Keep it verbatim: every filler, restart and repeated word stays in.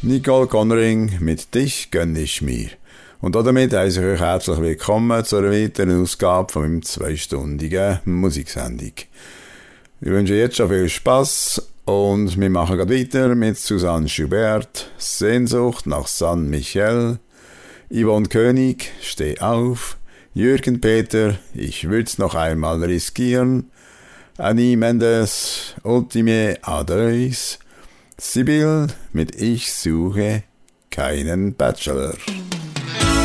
Nicole Conring mit «Dich gönn ich mir». Und damit heiße ich euch herzlich willkommen zu einer weiteren Ausgabe von meinem zweistündigen Musiksendung. Ich wünsche jetzt schon viel Spass und wir machen gerade weiter mit Susanne Schubert, «Sehnsucht nach San Michel», Yvonne König, «Steh auf», Jürgen Peter, «Ich würd's noch einmal riskieren», Annie Mendes, «Ultime Adreus», Sibyl mit «Ich suche keinen Bachelor».